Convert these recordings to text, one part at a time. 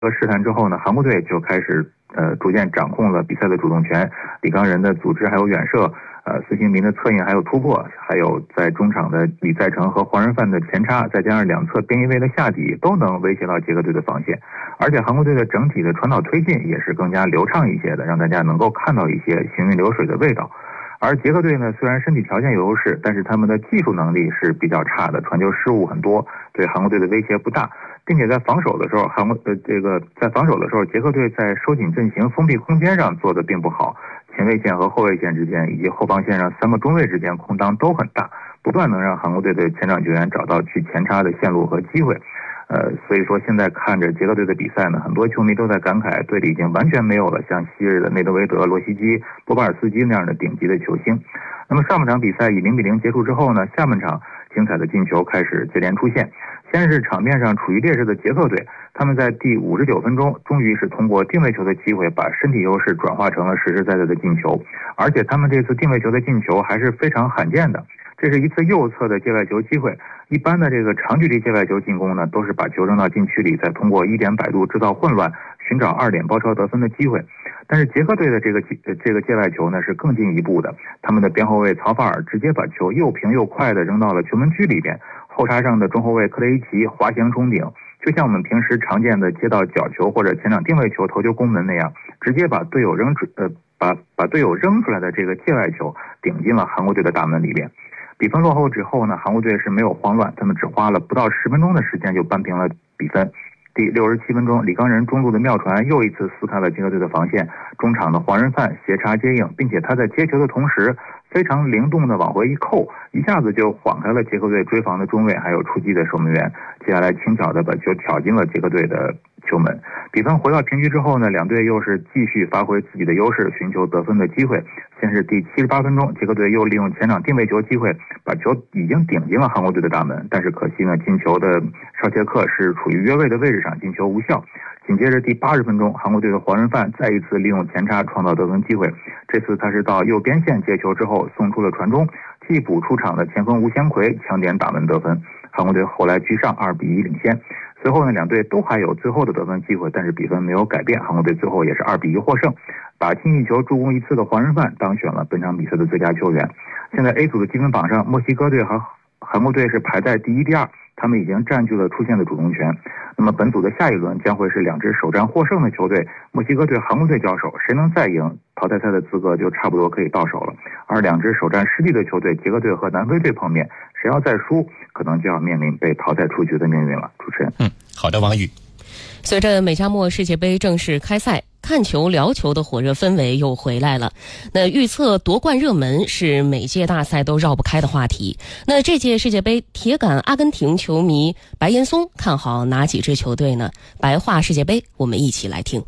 试探之后呢，韩国队就开始逐渐掌控了比赛的主动权，李刚仁的组织还有远射，孙兴民的策应还有突破，还有在中场的李在成和黄仁范的前插，再加上两侧边翼位的下底，都能威胁到捷克队的防线。而且韩国队的整体的传导推进也是更加流畅一些的，让大家能够看到一些行云流水的味道。而捷克队呢，虽然身体条件有优势，但是他们的技术能力是比较差的，传球失误很多，对韩国队的威胁不大，并且在防守的时候，在防守的时候，捷克队在收紧阵型、封闭空间上做的并不好，前卫线和后卫线之间以及后防线上3个中卫之间空当都很大，不断能让韩国队的前场球员找到去前插的线路和机会。所以说现在看着捷克队的比赛呢，很多球迷都在感慨，队里已经完全没有了像昔日的内德维德、洛希基、波巴尔斯基那样的顶级的球星。那么上半场比赛以0-0结束之后呢，下半场精彩的进球开始接连出现。先是场面上处于劣势的捷克队，他们在第59分钟终于是通过定位球的机会把身体优势转化成了实实在在的进球，而且他们这次定位球的进球还是非常罕见的。这是一次右侧的界外球机会，一般的这个长距离界外球进攻呢，都是把球扔到禁区里，再通过1点摆渡制造混乱，寻找2点包抄得分的机会。但是捷克队的这个界外球呢是更进一步的，他们的边后卫曹法尔直接把球又平又快的扔到了球门区里边，后插上的中后卫克雷伊奇滑翔冲顶，就像我们平时常见的接到角球或者前场定位球头球攻门那样，直接把队友扔出来的这个界外球顶进了韩国队的大门里边。比分落后之后呢，韩国队是没有慌乱，他们只花了不到10分钟的时间就扳平了比分。第67分钟，李刚仁中路的妙传又一次撕开了捷克队的防线，中场的黄仁范斜插接应，并且他在接球的同时非常灵动的往回一扣，一下子就晃开了捷克队追防的中卫还有出击的守门员，接下来轻巧的把球挑进了捷克队的球门。比分回到平局之后呢，两队又是继续发挥自己的优势，寻求得分的机会。先是第78分钟，捷克队又利用前场定位球机会把球已经顶进了韩国队的大门，但是可惜呢，进球的绍切克是处于越位的位置上，进球无效。紧接着第80分钟，韩国队的黄仁范再一次利用前插创造得分机会，这次他是到右边线接球之后送出了传中，替补出场的前锋吴贤奎抢点打门得分，韩国队后来居上2-1领先。随后呢，两队都还有最后的得分机会，但是比分没有改变，韩国队最后也是2-1获胜，把进一球助攻1次的黄仁范当选了本场比赛的最佳球员。现在 A 组的积分榜上，墨西哥队和韩国队是排在第1、第2，他们已经占据了出线的主动权。那么本组的下一轮将会是两支首战获胜的球队，墨西哥队、韩国队交手，谁能再赢，淘汰赛的资格就差不多可以到手了。而两支首战失利的球队，捷克队和南非队碰面，谁要再输，可能就要面临被淘汰出局的命运了。主持人， 好的，王宇。 随着美加墨世界杯正式开赛，看球聊球的火热氛围又回来了。那预测夺冠热门是每届大赛都绕不开的话题。那这届世界杯，铁杆阿根廷球迷白岩松看好哪几支球队呢？白话世界杯，我们一起来听。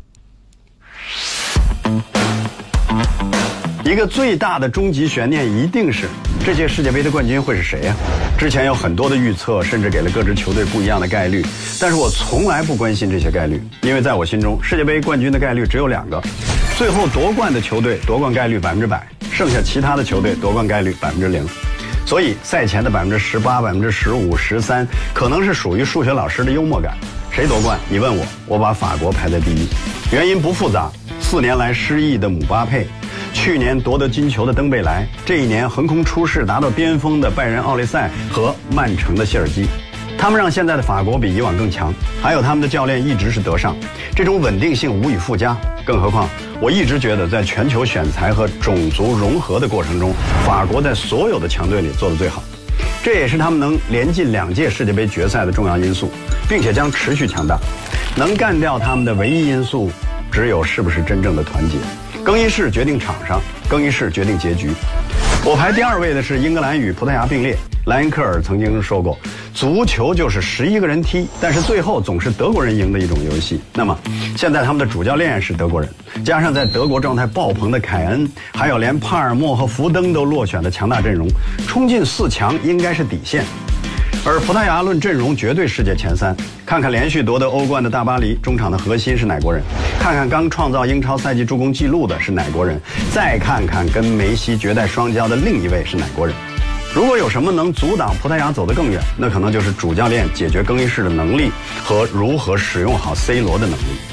一个最大的终极悬念一定是这届世界杯的冠军会是谁呀？之前有很多的预测，甚至给了各支球队不一样的概率，但是我从来不关心这些概率，因为在我心中，世界杯冠军的概率只有2个，最后夺冠的球队夺冠概率100%，剩下其他的球队夺冠概率0%。所以赛前的18%、15%、13%，可能是属于数学老师的幽默感。谁夺冠？你问我，我把法国排在第1，原因不复杂，4年来失意的姆巴佩，去年夺得金球的登贝莱，这一年横空出世达到巅峰的拜仁奥利赛和曼城的谢尔基，他们让现在的法国比以往更强，还有他们的教练一直是德尚，这种稳定性无以复加。更何况我一直觉得在全球选材和种族融合的过程中，法国在所有的强队里做得最好，这也是他们能连进2届世界杯决赛的重要因素，并且将持续强大。能干掉他们的唯一因素只有是不是真正的团结。更衣室决定场上，更衣室决定结局。我排第2位的是英格兰与葡萄牙并列。莱因克尔曾经说过，足球就是11个人踢，但是最后总是德国人赢的一种游戏。那么现在他们的主教练是德国人，加上在德国状态爆棚的凯恩，还有连帕尔默和福登都落选的强大阵容，冲进4强应该是底线。而葡萄牙论阵容绝对世界前3，看看连续夺得欧冠的大巴黎，中场的核心是哪国人？看看刚创造英超赛季助攻纪录的是哪国人？再看看跟梅西绝代双骄的另一位是哪国人？ 如果有什么能阻挡葡萄牙走得更远，那可能就是主教练解决更衣室的能力和如何使用好 C 罗的能力。